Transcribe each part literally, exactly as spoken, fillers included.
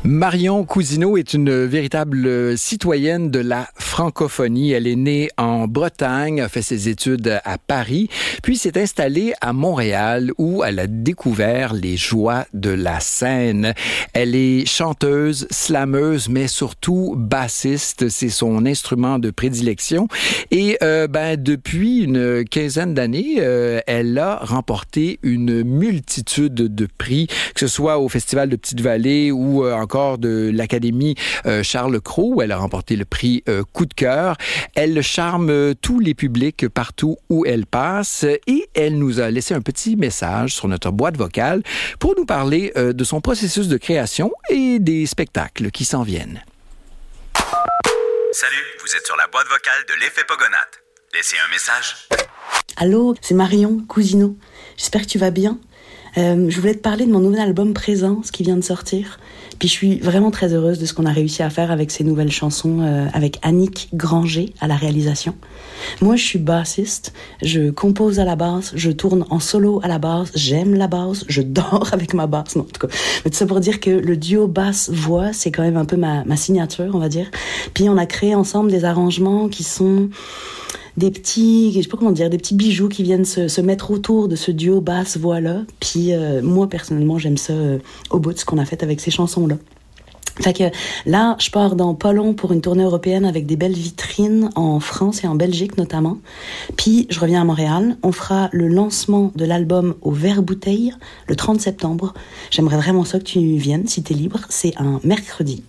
Marion Cousineau est une véritable citoyenne de la francophonie. Elle est née en Bretagne, a fait ses études à Paris, puis s'est installée à Montréal où elle a découvert les joies de la scène. Elle est chanteuse, slameuse, mais surtout bassiste. C'est son instrument de prédilection. Et euh, ben, depuis une quinzaine d'années, euh, elle a remporté une multitude de prix, que ce soit au Festival de Petite-Vallée ou euh, encore de l'Académie euh, Charles Cros, où elle a remporté le prix euh, Coup de cœur. Elle charme euh, tous les publics partout où elle passe et elle nous a laissé un petit message sur notre boîte vocale pour nous parler euh, de son processus de création et des spectacles qui s'en viennent. Salut, vous êtes sur la boîte vocale de l'Effet Pogonate. Laissez un message. Allô, c'est Marion Cousineau. J'espère que tu vas bien. Euh, je voulais te parler de mon nouvel album Présence qui vient de sortir. Puis je suis vraiment très heureuse de ce qu'on a réussi à faire avec ces nouvelles chansons euh, avec Annick Granger à la réalisation. Moi, je suis bassiste, je compose à la basse, je tourne en solo à la basse, j'aime la basse, je dors avec ma basse, non, en tout cas. Mais tout ça pour dire que le duo basse-voix, c'est quand même un peu ma, ma signature, on va dire. Puis on a créé ensemble des arrangements qui sont des petits, je sais pas comment dire, des petits bijoux qui viennent se, se mettre autour de ce duo basse-voix-là. Puis euh, moi, personnellement, j'aime ça euh, au bout de ce qu'on a fait avec ces chansons-là. Fait que là, je pars dans pas long pour une tournée européenne avec des belles vitrines en France et en Belgique notamment. Puis je reviens à Montréal. On fera le lancement de l'album au Vert-Bouteille le trente septembre. J'aimerais vraiment ça que tu viennes, si t'es libre. C'est un mercredi.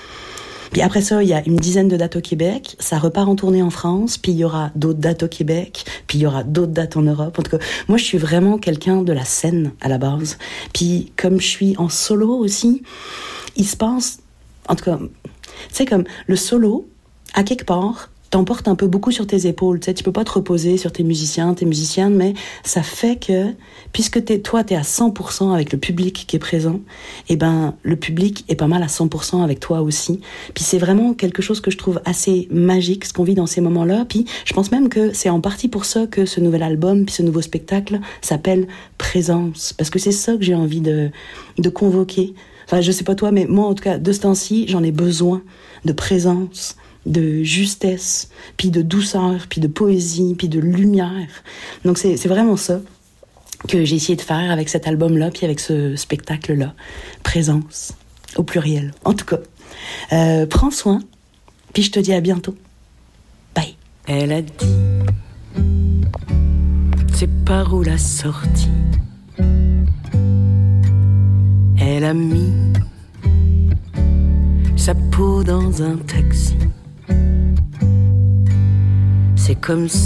Puis après ça, il y a une dizaine de dates au Québec. Ça repart en tournée en France. Puis il y aura d'autres dates au Québec. Puis il y aura d'autres dates en Europe. En tout cas, moi, je suis vraiment quelqu'un de la scène à la base. Puis comme je suis en solo aussi, il se passe... En tout cas, tu sais, comme le solo, à quelque part, t'emporte un peu beaucoup sur tes épaules. Tu sais, tu peux pas te reposer sur tes musiciens, tes musiciennes, mais ça fait que, puisque t'es, toi, t'es à cent pour cent avec le public qui est présent, eh ben, le public est pas mal à cent pour cent avec toi aussi. Puis c'est vraiment quelque chose que je trouve assez magique, ce qu'on vit dans ces moments-là. Puis je pense même que c'est en partie pour ça que ce nouvel album, puis ce nouveau spectacle s'appelle Présence. Parce que c'est ça que j'ai envie de, de convoquer. Enfin, je sais pas toi, mais moi, en tout cas, de ce temps-ci, j'en ai besoin de présence, de justesse, puis de douceur, puis de poésie, puis de lumière. Donc, c'est, c'est vraiment ça que j'ai essayé de faire avec cet album-là, puis avec ce spectacle-là. Présence, au pluriel. En tout cas, euh, prends soin, puis je te dis à bientôt. Bye. Elle a dit, c'est par où la sortie. Elle a mis sa peau dans un taxi. C'est comme